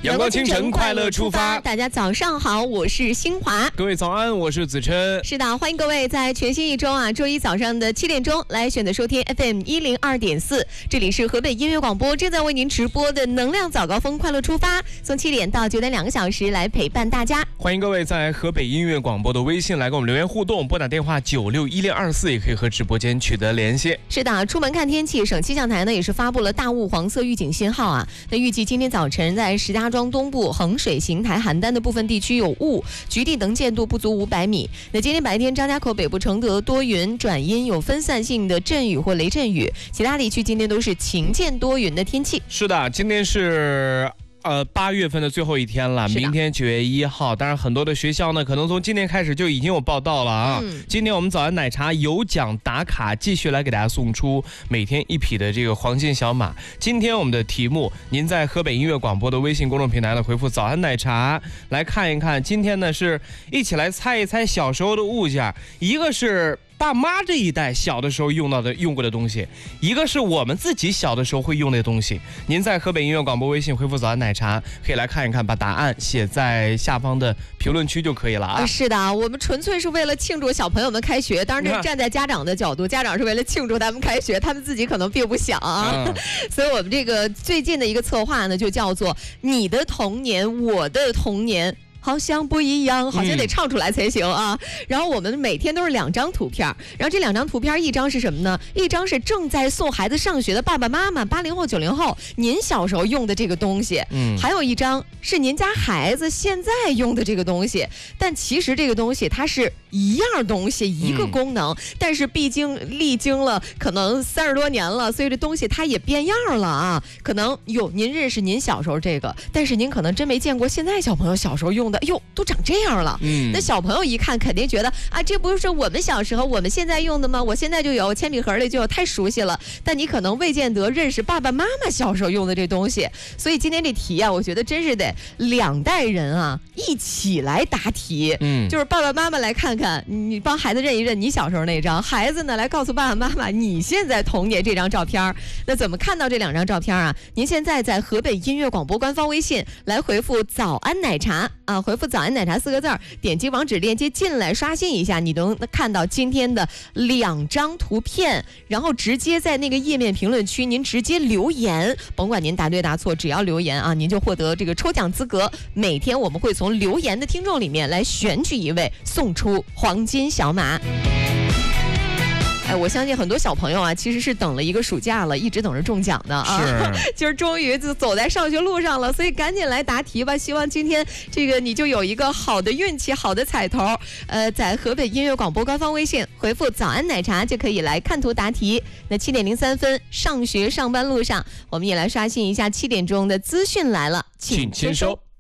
阳光清晨快乐出发， 大家早上好，我是新华。 各位早安，我是子琛。 是的，欢迎各位在全新一周周一早上的7点钟来选择收听 FM102.4，这里是河北音乐广播正在为您直播的能量早高峰快乐出发，从7点到9点2个小时来陪伴大家。 欢迎各位在河北音乐广播的微信来跟我们留言互动，拨打电话961024也可以和直播间取得联系。 是的，出门看天气，省气象台呢也是发布了大雾黄色预警信号那预计今天早晨在石家庄东部、衡水、邢台、邯郸的部分地区有雾，局地能见度不足500米。那今天白天张家口北部、承德多云转阴，有分散性的阵雨或雷阵雨，其他地区今天都是晴间多云的天气。 是的，今天是8月份的最后一天了，明天9月1号。当然很多的学校呢可能从今天开始就已经有报道了今天我们早安奶茶有奖打卡，继续来给大家送出每天1匹的这个黄金小马。今天我们的题目，您在河北音乐广播的微信公众平台呢回复早安奶茶来看一看。今天呢是一起来猜一猜小时候的物件，一个是爸妈这一代小的时候用过的东西，一个是我们自己小的时候会用的东西。您在河北音乐广播微信回复早安奶茶可以来看一看，把答案写在下方的评论区就可以了是的，我们纯粹是为了庆祝小朋友们开学，当然这是站在家长的角度，家长是为了庆祝他们开学，他们自己可能并不想所以我们这个最近的一个策划呢就叫做你的童年我的童年好像不一样，好像得唱出来才行然后我们每天都是2张图片，然后这2张图片，一张是什么呢？一张是正在送孩子上学的爸爸妈妈，80后、90后，您小时候用的这个东西。还有一张是您家孩子现在用的这个东西。但其实这个东西它是一样东西，一个功能，但是毕竟历经了可能30多年了，所以这东西它也变样了可能您认识您小时候这个，但是您可能真没见过现在小朋友小时候用的。都长这样了那小朋友一看肯定觉得这不是我们小时候我们现在用的吗？我现在就有，铅笔盒里就有，太熟悉了。但你可能未见得认识爸爸妈妈小时候用的这东西。所以今天这题我觉得真是得2代人一起来答题就是爸爸妈妈来看看，你帮孩子认一认你小时候那张，孩子呢来告诉爸爸妈妈你现在童年这张照片。那怎么看到这2张照片您现在在河北音乐广播官方微信来回复早安奶茶回复早安奶茶4个字，点击网址链接进来刷新一下，你能看到今天的2张图片，然后直接在那个页面评论区您直接留言，甭管您答对答错，只要留言您就获得这个抽奖资格。每天我们会从留言的听众里面来选取一位，送出黄金小马。我相信很多小朋友其实是等了一个暑假了，一直等着中奖的今儿终于就走在上学路上了，所以赶紧来答题吧。希望今天这个你就有一个好的运气，好的彩头。在河北音乐广播官方微信回复早安奶茶就可以来看图答题。那7点03分，上学上班路上，我们也来刷新一下7点钟的资讯来了， 请签收。